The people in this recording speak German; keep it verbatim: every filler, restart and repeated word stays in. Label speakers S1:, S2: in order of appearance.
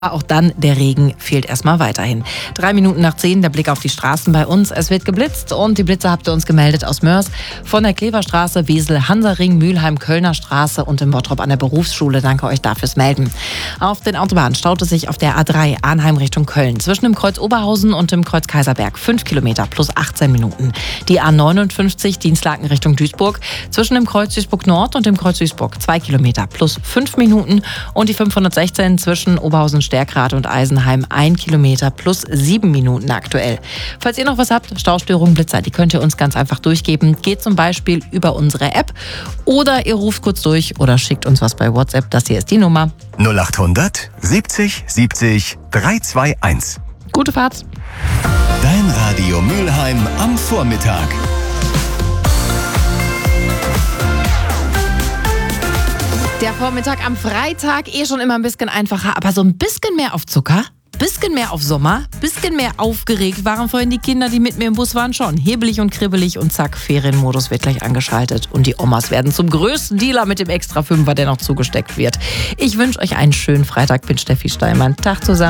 S1: Auch dann, der Regen fehlt erstmal weiterhin. Drei Minuten nach zehn, der Blick auf die Straßen bei uns. Es wird geblitzt und die Blitze habt ihr uns gemeldet aus Mörs. Von der Kleverstraße, Wesel, Hansaring, Mülheim, Kölner Straße und in Bottrop an der Berufsschule. Danke euch dafür fürs Melden. Auf den Autobahnen staut es sich auf der A drei Arnheim Richtung Köln. Zwischen dem Kreuz Oberhausen und dem Kreuz Kaiserberg. fünf Kilometer plus achtzehn Minuten. Die A neunundfünfzig Dienstlaken Richtung Duisburg. Zwischen dem Kreuz Duisburg Nord und dem Kreuz Duisburg. zwei Kilometer plus fünf Minuten. Und die fünfhundertsechzehn zwischen Oberhausen Stärkrade und Eisenheim ein Kilometer plus sieben Minuten aktuell. Falls ihr noch was habt, Staustörungen, Blitzer, die könnt ihr uns ganz einfach durchgeben. Geht zum Beispiel über unsere App oder ihr ruft kurz durch oder schickt uns was bei WhatsApp. Das hier ist die Nummer
S2: null achthundert siebzig siebzig dreihunderteinundzwanzig.
S1: Gute Fahrt.
S2: Dein Radio Mülheim am Vormittag.
S1: Der Vormittag am Freitag eh schon immer ein bisschen einfacher, aber so ein bisschen mehr auf Zucker, bisschen mehr auf Sommer, bisschen mehr aufgeregt waren vorhin die Kinder, die mit mir im Bus waren, schon hibbelig und kribbelig und zack, Ferienmodus wird gleich angeschaltet und die Omas werden zum größten Dealer mit dem Extra Fünfer, der noch zugesteckt wird. Ich wünsche euch einen schönen Freitag, bin Steffi Steinmann. Tag zusammen.